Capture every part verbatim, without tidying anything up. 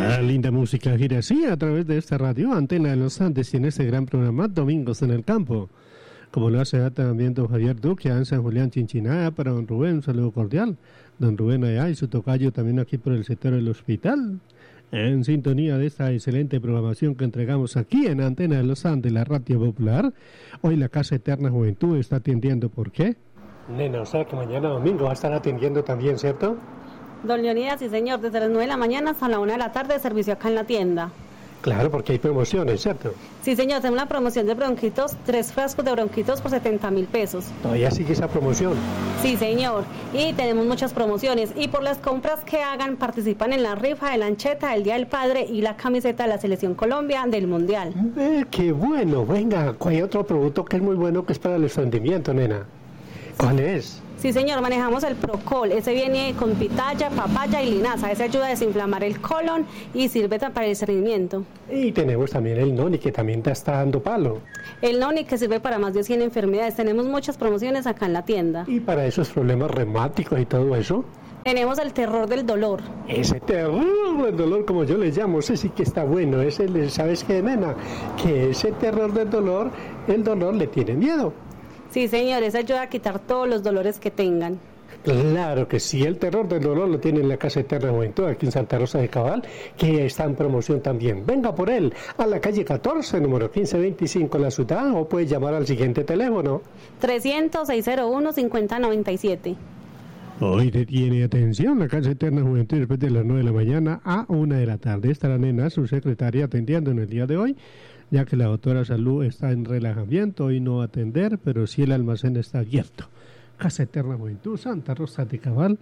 La linda música gira así a través de esta radio, Antena de los Andes, y en este gran programa Domingos en el Campo. Como lo hace también don Javier Duque, en San Julián, Chinchiná, para don Rubén, un saludo cordial. Don Rubén allá y su tocayo también aquí por el sector del hospital. En sintonía de esta excelente programación que entregamos aquí en Antena de los Andes, la radio popular. Hoy la Casa Eterna Juventud está atendiendo, ¿por qué? Nena, o sea que mañana domingo va a estar atendiendo también, ¿cierto? Don Leonidas, sí señor, desde las nueve de la mañana hasta la una de la tarde, servicio acá en la tienda. Claro, porque hay promociones, ¿cierto? Sí señor, tenemos una promoción de bronquitos, tres frascos de bronquitos por setenta mil pesos. ¿Todavía sigue esa promoción? Sí señor, y tenemos muchas promociones, y por las compras que hagan participan en la rifa de la ancheta, el Día del Padre y la camiseta de la Selección Colombia del Mundial. Eh, ¡Qué bueno! Venga, hay otro producto que es muy bueno que es para el estreñimiento, nena. ¿Cuál es? Sí señor, manejamos el Procol, ese viene con pitaya, papaya y linaza, ese ayuda a desinflamar el colon y sirve para el estreñimiento. Y tenemos también el Noni, que también te está dando palo. El Noni, que sirve para más de cien enfermedades, tenemos muchas promociones acá en la tienda. ¿Y para esos problemas reumáticos y todo eso? Tenemos el terror del dolor. Ese terror del dolor, como yo le llamo, ese sí que está bueno, ese, ¿sabes qué, nena? Que ese terror del dolor, el dolor le tiene miedo. Sí, señor, eso ayuda a quitar todos los dolores que tengan. Claro que sí, el terror del dolor lo tiene en la Casa Eterna Juventud, aquí en Santa Rosa de Cabal, que está en promoción también. Venga por él, a la calle catorce, número quince veinticinco, en la ciudad, o puede llamar al siguiente teléfono. trescientos, seiscientos uno, cincuenta noventa y siete. Hoy te tiene atención la Casa Eterna Juventud después de las nueve de la mañana a una de la tarde. Estará nena, su secretaria, atendiendo en el día de hoy, ya que la doctora Salud está en relajamiento, hoy no va a atender, pero sí el almacén está abierto. Casa Eterna Juventud, Santa Rosa de Cabal,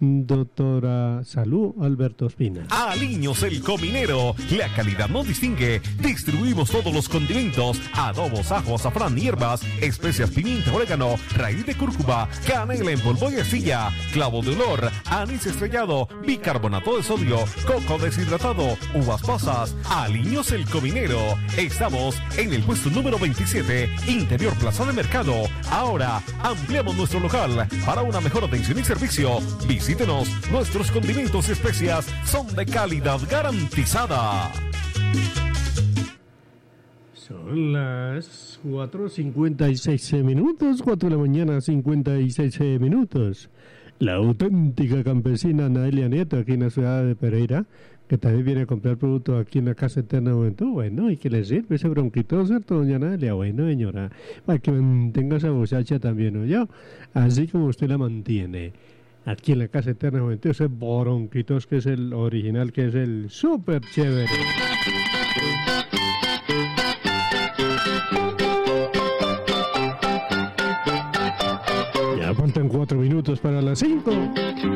doctora Salud, Alberto Espina. Aliños el Cominero, la calidad nos distingue. Distribuimos todos los condimentos, adobos, ajo, azafrán, hierbas, especias, pimienta, orégano, raíz de cúrcuma, canela en polvo y arcilla, clavo de olor, anís estrellado, bicarbonato de sodio, coco deshidratado, uvas pasas. Aliños el Cominero. Estamos en el puesto número veintisiete, Interior Plaza de Mercado. Ahora ampliamos nuestro local para una mejor atención y servicio. Visítenos, nuestros condimentos y especias son de calidad garantizada. Son las cuatro cincuenta y seis minutos, cuatro de la mañana, cincuenta y seis minutos. La auténtica campesina Naelia Nieto, aquí en la ciudad de Pereira, que también viene a comprar productos aquí en la Casa Eterna Juventud. Bueno, ¿y qué le sirve ese bronquito, cierto, doña Naelia? Bueno, señora, para que mantenga esa muchacha también, ¿no? Yo, así como usted la mantiene aquí en la Casa Eterna Juventud, ese bronquitos que es el original, que es el súper chévere. Ya faltan cuatro minutos para las cinco.